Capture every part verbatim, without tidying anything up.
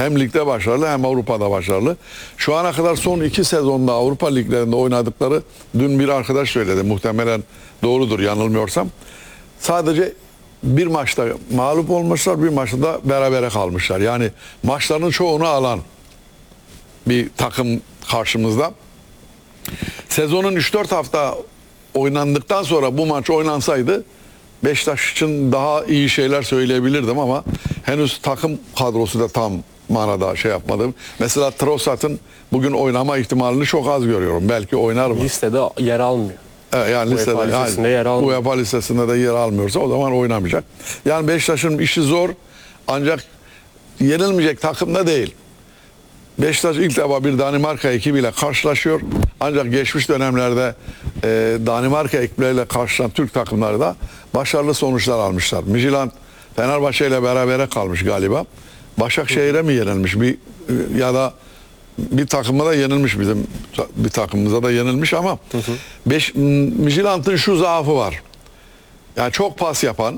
Hem ligde başarılı hem Avrupa'da başarılı. Şu ana kadar son iki sezonda Avrupa liglerinde oynadıkları, dün bir arkadaş söyledi, muhtemelen doğrudur yanılmıyorsam. Sadece bir maçta mağlup olmuşlar, bir maçta da berabere kalmışlar. Yani maçların çoğunu alan bir takım karşımızda. Sezonun üç dört hafta oynandıktan sonra bu maç oynansaydı Beşiktaş için daha iyi şeyler söyleyebilirdim ama henüz takım kadrosu da tam manada şey yapmadım. Mesela Trossard'ın bugün oynama ihtimalini çok az görüyorum. Belki oynar mı? Listede yer almıyor. Evet, yani listede, UEFA listesinde yani, yer almıyor. UEFA listesinde de yer almıyorsa o zaman oynamayacak. Yani Beşiktaş'ın işi zor ancak yenilmeyecek takım da değil. Beşiktaş ilk defa bir Danimarka ekibiyle karşılaşıyor. Ancak geçmiş dönemlerde e, Danimarka ekipleriyle karşılaşan Türk takımları da başarılı sonuçlar almışlar. Midtjylland Fenerbahçe ile berabere kalmış galiba. Başakşehir'e mi yenilmiş bir ya da bir takıma da yenilmiş, bizim bir takımımıza da yenilmiş ama hı hı. Beş, Midtjylland'ın şu zaafı var. Yani çok pas yapan,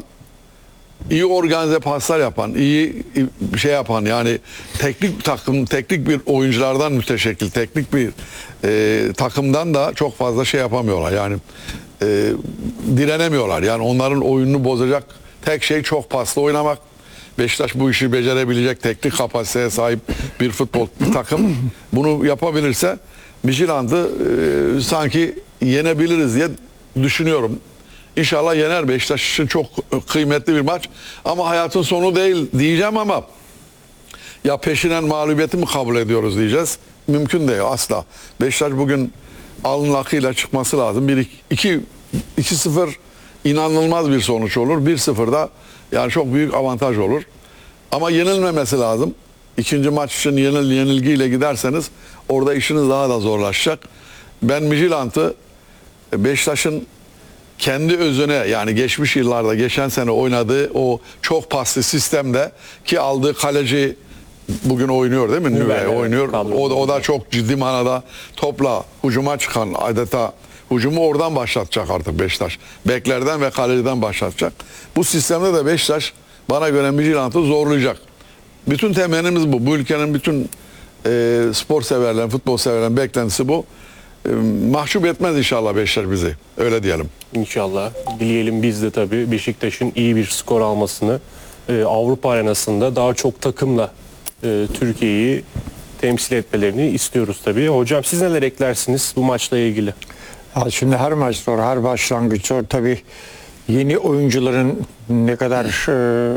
iyi organize paslar yapan, iyi şey yapan, yani teknik takım, teknik bir oyunculardan müteşekkil, teknik bir e, takımdan da çok fazla şey yapamıyorlar. Yani e, direnemiyorlar. Yani onların oyununu bozacak tek şey çok paslı oynamak. Beşiktaş bu işi becerebilecek teknik kapasiteye sahip bir futbol bir takım. Bunu yapabilirse Midtjylland'ı e, sanki yenebiliriz diye düşünüyorum. İnşallah yener. Beşiktaş için çok kıymetli bir maç. Ama hayatın sonu değil diyeceğim ama ya peşinen mağlubiyeti mi kabul ediyoruz diyeceğiz. Mümkün değil asla. Beşiktaş bugün alın akıyla çıkması lazım. bir iki iki sıfır inanılmaz bir sonuç olur. bir sıfır da yani çok büyük avantaj olur. Ama yenilmemesi lazım. İkinci maç için yenil, yenilgiyle giderseniz orada işiniz daha da zorlaşacak. Ben Midtjylland'ı Beşiktaş'ın kendi özüne, yani geçmiş yıllarda geçen sene oynadığı o çok paslı sistemde ki aldığı kaleci bugün oynuyor değil mi? Nüve oynuyor. O, o da çok ciddi manada topla hücuma çıkan, adeta hücumu oradan başlatacak artık Beşiktaş. Beklerden ve kaleciden başlatacak. Bu sistemde de Beşiktaş bana göre Midtjylland'ı zorlayacak. Bütün temennimiz bu. Bu ülkenin bütün e, spor severlerin, futbol severlerin beklentisi bu. E, mahcup etmez inşallah Beşiktaş bizi. Öyle diyelim. İnşallah. Dileyelim biz de tabii Beşiktaş'ın iyi bir skor almasını, e, Avrupa arenasında daha çok takımla e, Türkiye'yi temsil etmelerini istiyoruz tabii. Hocam siz neler eklersiniz bu maçla ilgili? Ya şimdi her maç zor, her başlangıç zor. Tabii yeni oyuncuların ne kadar e,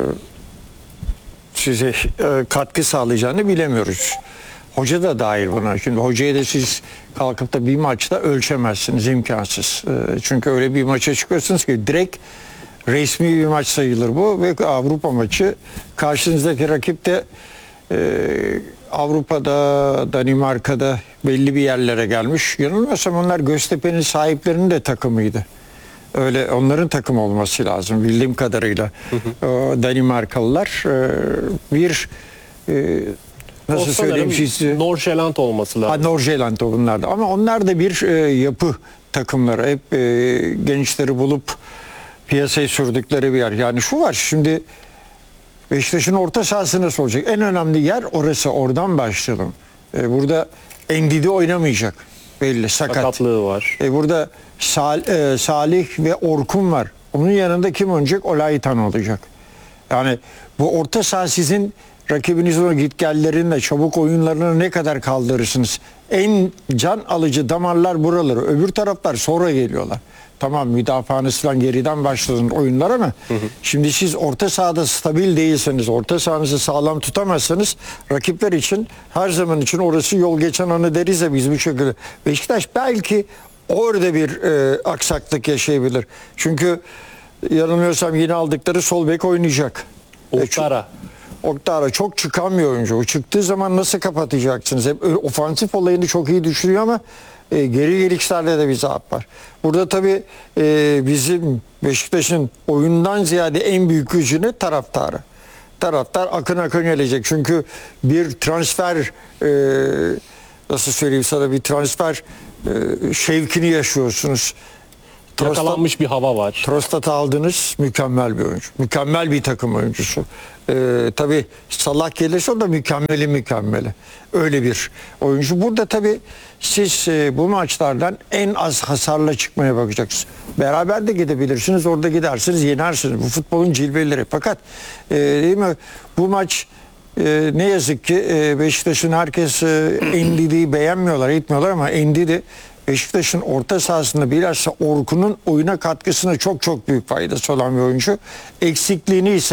size e, katkı sağlayacağını bilemiyoruz. Hoca da dahil buna. Şimdi hocayı da siz kalkıp da bir maçta ölçemezsiniz, imkansız. E, çünkü öyle bir maça çıkıyorsunuz ki direkt resmi bir maç sayılır bu ve Avrupa maçı. Karşınızdaki rakip de e, Avrupa'da, Danimarka'da belli bir yerlere gelmiş. Yanılmıyorsam onlar Göztepe'nin sahiplerinin de takımıydı. Öyle onların takım olması lazım bildiğim kadarıyla. Hı hı. O Danimarkalılar e, bir e, nasıl söyleyeyim size? Nordsjælland olması lazım. Ha, Nordsjælland bunlar da. Ama onlar da bir e, yapı takımları. Hep e, gençleri bulup piyasaya sürdükleri bir yer. Yani şu var şimdi Beşiktaş'ın orta sahası nasıl olacak? En önemli yer orası. Oradan başlayalım. E, burada Endidi oynamayacak. Belli sakat. Sakatlığı var. E, burada Sal, e, Salih ve Orkun var. Onun yanında kim oynayacak? Olaytan olacak. Yani bu orta saha sizin rakibinizin o gitgellerinle çabuk oyunlarını ne kadar kaldırırsınız? En can alıcı damarlar buraları. Öbür taraflar sonra geliyorlar. Tamam müdafaanız falan geriden başladın oyunlar ama hı hı. Şimdi siz orta sahada stabil değilseniz, orta sahanızı sağlam tutamazsanız rakipler için her zaman için orası yol geçen anı deriz ya biz bu şekilde. Beşiktaş belki orada bir e, aksaklık yaşayabilir. Çünkü yanılmıyorsam yeni aldıkları sol bek oynayacak. Oktara. Oktara çok çıkan bir oyuncu. O çıktığı zaman nasıl kapatacaksınız? Hep ofansif olayını çok iyi düşünüyor ama e, geri gelişlerde de bir zaaf var. Burada tabii e, bizim Beşiktaş'ın oyundan ziyade en büyük gücünü taraftarı. Taraftar akın akın gelecek. Çünkü bir transfer e, nasıl söyleyeyim sana bir transfer e, şevkini yaşıyorsunuz. Trostat- yakalanmış bir hava var. Trostat'ı aldınız, mükemmel bir oyuncu. Mükemmel bir takım oyuncusu. Ee, tabii Salah gelirse o da mükemmeli mükemmeli. Öyle bir oyuncu. Burada tabii siz e, bu maçlardan en az hasarla çıkmaya bakacaksınız. Beraber de gidebilirsiniz. Orada gidersiniz, yenersiniz. Bu futbolun cilveleri. Fakat e, değil mi? Bu maç e, ne yazık ki e, Beşiktaş'ın herkes e, Endidi'yi beğenmiyorlar, etmiyorlar ama Endidi Beşiktaş'ın orta sahasında bilhassa Orkun'un oyuna katkısına çok çok büyük faydası olan bir oyuncu. Eksikliğini ise